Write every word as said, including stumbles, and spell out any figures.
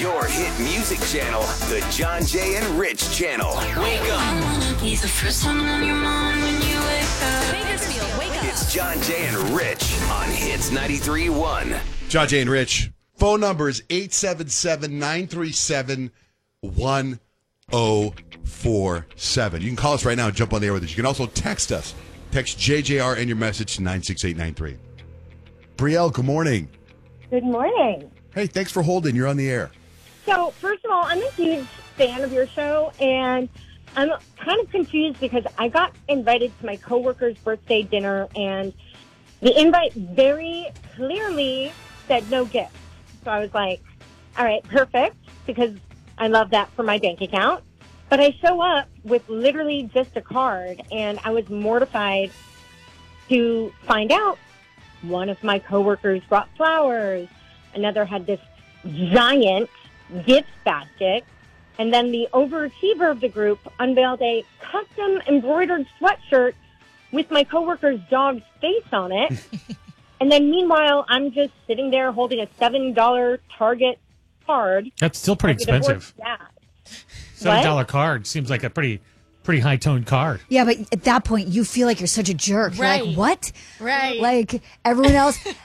Your hit music channel, the John Jay and Rich channel. Wake up. He's the first one on your mind when you wake up. Bakersfield, wake up. It's John Jay and Rich on Hits ninety-three point one. John Jay and Rich. Phone number is eight seven seven, nine three seven, one oh four seven. You can call us right now and jump on the air with us. You can also text us. Text J J R and your message to nine six eight nine three. Brielle, good morning. Good morning. Hey, thanks for holding. You're on the air. So, first of all, I'm a huge fan of your show, and I'm kind of confused because I got invited to my coworker's birthday dinner, and the invite very clearly said no gift. So I was like, all right, perfect, because I love that for my bank account. But I show up with literally just a card, and I was mortified to find out one of my coworkers brought flowers. Another had this giant gift basket. And then the overachiever of the group unveiled a custom embroidered sweatshirt with my coworker's dog's face on it. And then meanwhile, I'm just sitting there holding a seven dollar Target card. That's still pretty like a expensive. divorced dad. seven dollar What? card seems like a pretty pretty high toned card. Yeah, but at that point, you feel like you're such a jerk. You're Right. like, what? Right. Like, everyone else,